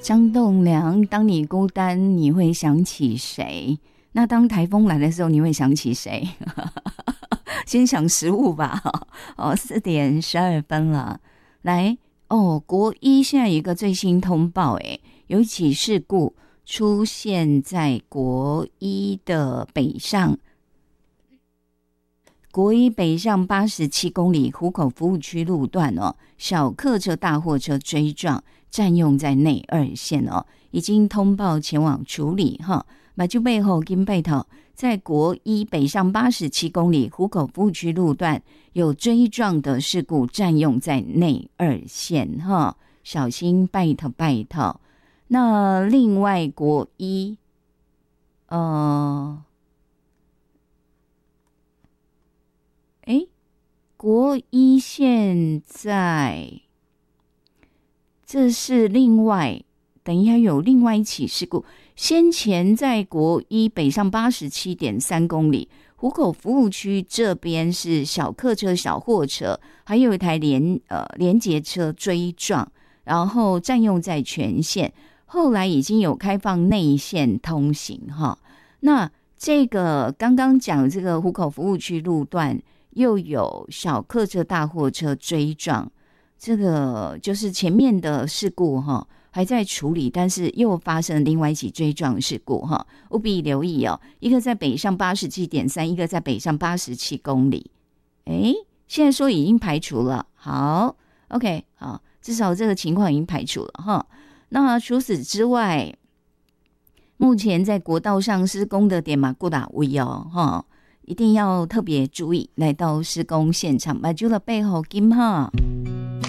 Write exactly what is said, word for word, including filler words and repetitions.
张栋梁，当你孤单，你会想起谁？那当台风来的时候，你会想起谁？先想食物吧。哦，四点十二分了。来哦，国一现在有一个最新通报，哎，有一起事故出现在国一的北上。国一北上八十七公里湖口服务区路段哦，小客车大货车追撞，占用在内二线哦，已经通报前往处理哈。马就背后跟背头，在国一北上八十七公里湖口服务区路段有追撞的事故，占用在内二线哈，小心拜托拜托。那另外国一，呃。诶，国一现在这是另外，等一下有另外一起事故。先前在国一北上八十七点三公里湖口服务区这边是小客车、小货车，还有一台连呃连结车追撞，然后占用在全线。后来已经有开放内线通行哈。那这个刚刚讲这个湖口服务区路段。又有小客车大货车追撞，这个就是前面的事故哈，还在处理，但是又发生另外一起追撞事故哈，务必留意哦。一个在北上八十七点三，一个在北上八十七公里。哎，现在说已经排除了，好 ，OK， 好，至少这个情况已经排除了哈。那除此之外，目前在国道上施工的点马固打位哦哈。一定要特别注意，来到施工现场，买住了背后金哈。